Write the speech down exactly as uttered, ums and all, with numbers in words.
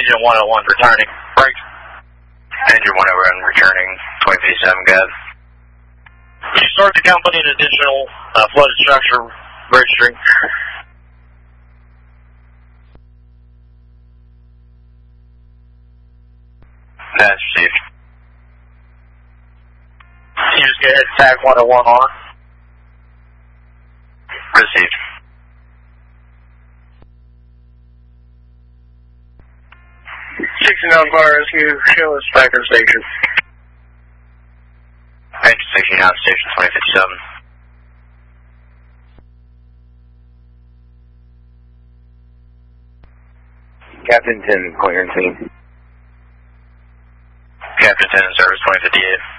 Engine one oh one returning. Brakes. Engine one oh one returning, twenty fifty-seven, go ahead. You start the company in additional uh, flooded structure registry. That's received. You just go ahead and tag one oh one on. Received. sixty-nine Fire Rescue, show us Packer Station. Engine sixty-nine, station twenty fifty-seven. Captain ten, clearance team. Captain ten, service twenty fifty-eight.